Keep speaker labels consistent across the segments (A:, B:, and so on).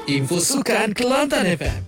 A: Info Sukan Kelantan FM.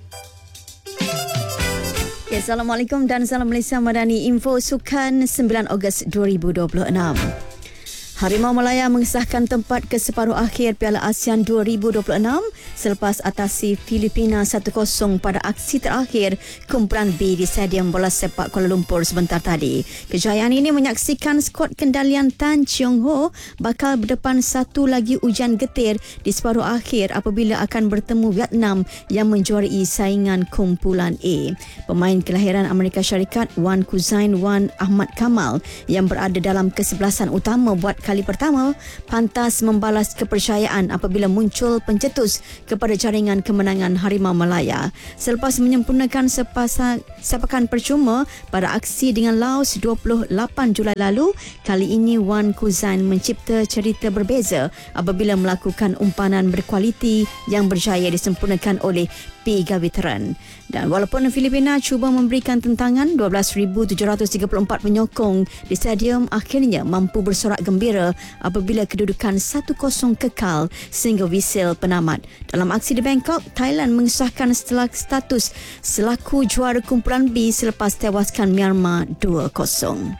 B: Ya, Assalamualaikum dan salam Malaysia Madani. Info Sukan 9 Ogos 2026. Harimau Malaya mengesahkan tempat ke separuh akhir Piala ASEAN 2026 selepas atasi Filipina 1-0 pada aksi terakhir kumpulan B di Stadium Bola Sepak Kuala Lumpur sebentar tadi. Kejayaan ini menyaksikan skuad kendalian Tan Cheong Ho bakal berdepan satu lagi ujian getir di separuh akhir apabila akan bertemu Vietnam yang menjuarai saingan kumpulan A. Pemain kelahiran Amerika Syarikat Wan Kuzain Wan Ahmad Kamal yang berada dalam kesebelasan utama buat kali pertama pantas membalas kepercayaan apabila muncul pencetus kepada jaringan kemenangan Harimau Malaya. Selepas menyempurnakan sepakan percuma pada aksi dengan Laos 28 Julai lalu, kali ini Wan Kuzain mencipta cerita berbeza apabila melakukan umpanan berkualiti yang berjaya disempurnakan oleh tiga veteran. Dan walaupun Filipina cuba memberikan tentangan, 12,734 penyokong di stadium akhirnya mampu bersorak gembira apabila kedudukan 1-0 kekal sehingga whistle penamat. Dalam aksi di Bangkok, Thailand mengesahkan status selaku juara kumpulan B selepas tewaskan Myanmar 2-0.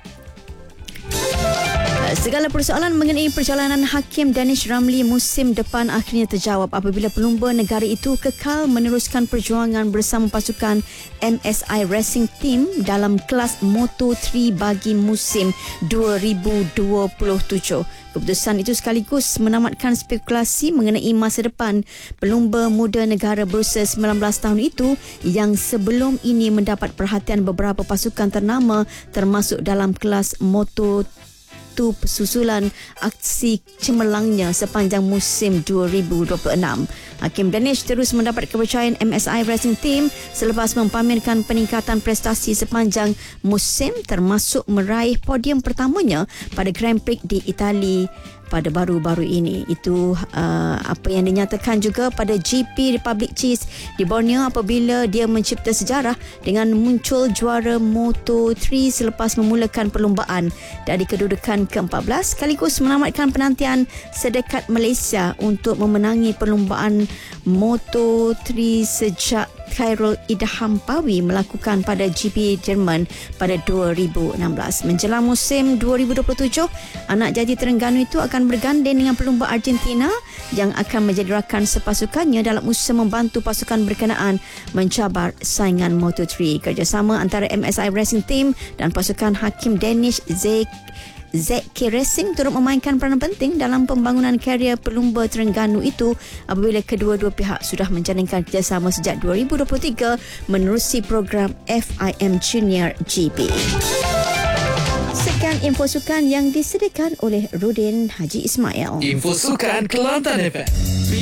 B: Segala persoalan mengenai perjalanan Hakim Danish Ramli musim depan akhirnya terjawab apabila pelumba negara itu kekal meneruskan perjuangan bersama pasukan MSI Racing Team dalam kelas Moto3 bagi musim 2027. Keputusan itu sekaligus menamatkan spekulasi mengenai masa depan pelumba muda negara berusia 19 tahun itu yang sebelum ini mendapat perhatian beberapa pasukan ternama termasuk dalam kelas Moto2 susulan aksi cemerlangnya sepanjang musim 2026. Hakim Danish terus mendapat kepercayaan MSI Racing Team selepas mempamerkan peningkatan prestasi sepanjang musim termasuk meraih podium pertamanya pada Grand Prix di Itali pada baru-baru ini. Itu apa yang dinyatakan juga pada GP Republic Cheese di Borneo apabila dia mencipta sejarah dengan muncul juara Moto3 selepas memulakan perlumbaan dari kedudukan ke-14 sekaligus menamatkan penantian sedekat Malaysia untuk memenangi perlumbaan Moto3 sejak Khairul Idham Pawi melakukan pada GP Jerman pada 2016. Menjelang musim 2027, anak jadi Terengganu itu akan berganding dengan pelumba Argentina yang akan menjadi rakan sepasukannya dalam usaha membantu pasukan berkenaan mencabar saingan Moto3. Kerjasama antara MSI Racing Team dan pasukan Hakim Danish ZK Racing turut memainkan peranan penting dalam pembangunan karier pelumba Terengganu itu apabila kedua-dua pihak sudah menjalinkan kerjasama sejak 2023 menerusi program FIM Junior GP. Sekian info sukan yang disediakan oleh Rudin Haji Ismail.
A: Info Sukan Kelantan FM.